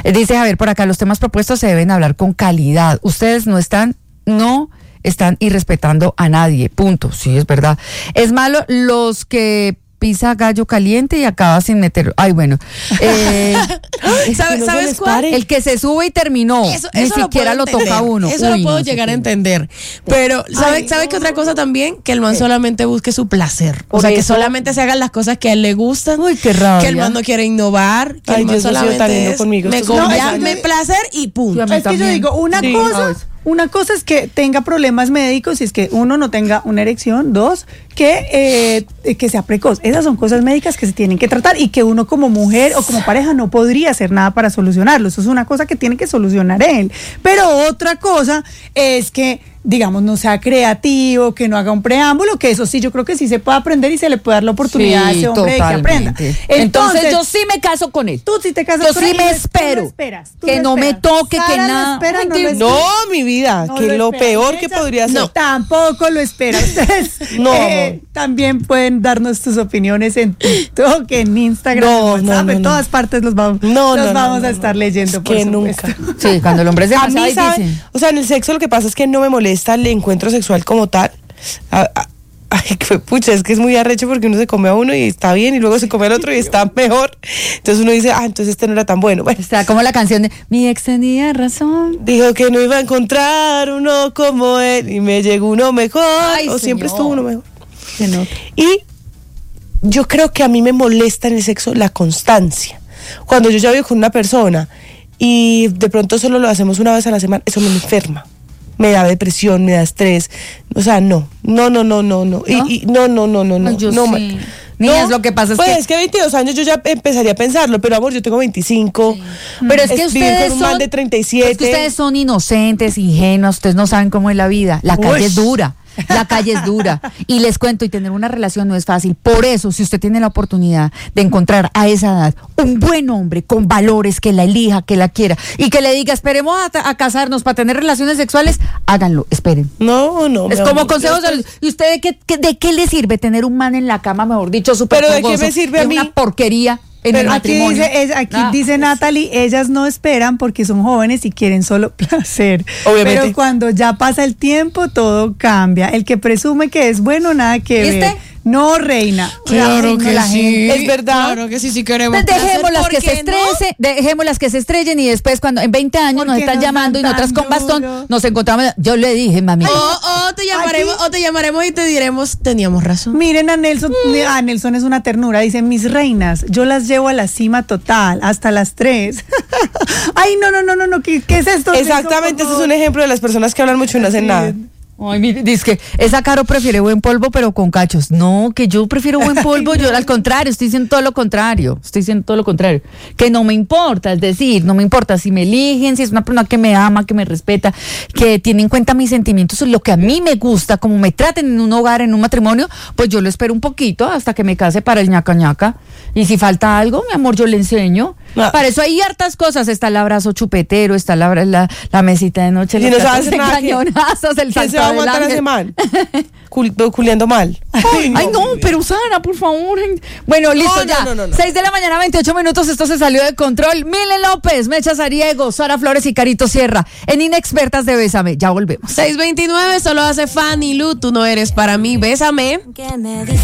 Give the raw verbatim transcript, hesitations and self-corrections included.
Eh, dice Javier por acá, los temas propuestos se deben hablar con calidad. Ustedes no están, no están irrespetando a nadie, punto. Sí, es verdad. Es malo los que pisa gallo caliente y acaba sin meterlo. Ay, bueno. Eh, ¿Sabes, no ¿sabes cuál? Pare. El que se sube y terminó. Eso, eso Ni siquiera lo, lo toca uno. Eso Uy, lo puedo no llegar sé a entender. Pero, ¿sabes sabe qué otra cosa también? Que el man solamente busque su placer. O sea, eso, que solamente se hagan las cosas que a él le gustan. Uy, qué rabia. Que el man no quiere innovar. Que Ay, el man solamente es, conmigo. me no, me placer y punto. Sí, es que yo digo, una sí, cosa... Una cosa es que tenga problemas médicos y es que uno no tenga una erección, dos, que, eh, que sea precoz. Esas son cosas médicas que se tienen que tratar y que uno como mujer o como pareja no podría hacer nada para solucionarlo. Eso es una cosa que tiene que solucionar él. Pero otra cosa es que, digamos, no sea creativo, que no haga un preámbulo, que eso sí, yo creo que sí se puede aprender y se le puede dar la oportunidad sí, a ese hombre totalmente. de que aprenda. Entonces, Entonces, yo sí me caso con él. Tú sí te casas yo con sí él. me espero. Tú esperas, tú que no esperas. me toque, Sara que nada. No, espera, Ay, no, que... no, mi vida, no que lo, lo peor que podría ser. No, tampoco lo espera. Ustedes no, eh, también pueden darnos tus opiniones en TikTok, en Instagram, no, en WhatsApp, no, no, en todas partes los vamos, no, los no, vamos no, a no, estar no, leyendo, es por que supuesto. Nunca. Sí, cuando el hombre es demasiado a mí, ¿sabe? O sea, en el sexo lo que pasa es que no me molesta el encuentro sexual como tal. A, a, ay, pucha, es que es muy arrecho porque uno se come a uno y está bien y luego se come al otro y está mejor. Entonces uno dice, ah, entonces este no era tan bueno. Bueno, está como la canción de Mi ex tenía razón. Dijo que no iba a encontrar uno como él y me llegó uno mejor. Ay, o señor. Siempre estuvo uno mejor. No. Y yo creo que a mí me molesta en el sexo la constancia. Cuando yo ya vivo con una persona y de pronto solo lo hacemos una vez a la semana, eso me enferma. Me da depresión, me da estrés, o sea, no, no, no, no, no, no, ¿No? Y, y no, no, no, no, no, Ay, yo no, sí. me, no, es lo que pasa es pues que es que veintidós años yo ya empezaría a pensarlo, pero amor, yo tengo veinticinco, sí. Pero es que es, ustedes con un son, man de treinta y siete. Es que ustedes son inocentes, ingenuos, ustedes no saben cómo es la vida, la calle Uy. es dura. La calle es dura y les cuento, y tener una relación no es fácil. Por eso, si usted tiene la oportunidad de encontrar a esa edad un buen hombre con valores, que la elija, que la quiera y que le diga, esperemos a, a casarnos para tener relaciones sexuales, háganlo, esperen. No, no. Es como consejos. De, ¿Y usted de qué, qué, de qué le sirve tener un man en la cama, mejor dicho, súper Pero fogoso, de qué me sirve a mí? Una porquería. Pero aquí dice, aquí ah, dice Natalie, ellas no esperan porque son jóvenes y quieren solo placer. Obviamente. Pero cuando ya pasa el tiempo, todo cambia. El que presume que es bueno, nada que ver. ¿Viste? No, reina. Claro que sí. Es verdad. Claro que sí, sí queremos. Dejémoslas que se estresen, no? dejémoslas que se estrellen y después cuando en veinte años nos están nos llamando y nosotras con bastón nos encontramos. Yo le dije, mami. O, o te llamaremos, Aquí, o te llamaremos y te diremos, teníamos razón. Miren a Nelson, mm. a Nelson es una ternura. Dice, mis reinas, yo las llevo a la cima total, hasta las tres. Ay, no, no, no, no, no, ¿qué, qué es esto? Exactamente, este es un ejemplo de las personas que hablan mucho y no hacen nada. Ay, mire, dice que esa Caro prefiere buen polvo pero con cachos. No, que yo prefiero buen polvo, yo al contrario, estoy diciendo todo lo contrario, estoy diciendo todo lo contrario, que no me importa, es decir, no me importa si me eligen, si es una persona que me ama, que me respeta, que tiene en cuenta mis sentimientos, lo que a mí me gusta, como me traten en un hogar, en un matrimonio, pues yo lo espero un poquito hasta que me case para el ñaca ñaca, y si falta algo, mi amor, yo le enseño. No. Para eso hay hartas cosas, está el abrazo chupetero, está la, la, la mesita de noche, y los no sabes nada, cañonazos, el salto se va a aguantar ese man Cul, culiando mal. Ay, no, Ay, no pero Sara, por favor. Bueno, listo, no, ya. No, no, no, seis de la mañana, veintiocho minutos, esto se salió de control. Mile López, Mecha Sariego, Sara Flores y Carito Sierra en Inexpertas de Bésame. Ya volvemos. seis veintinueve, solo hace Fanny Lu, tú no eres para mí, Bésame.